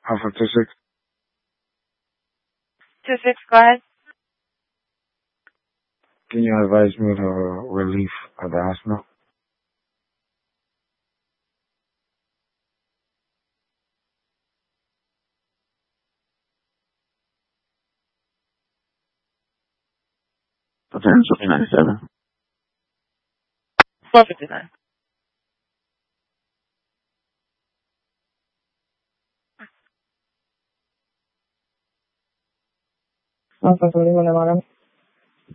Alpha 26. 26, go ahead. Can you advise me the relief of the hospital? Potential 97. 459. Alpha 21, madam.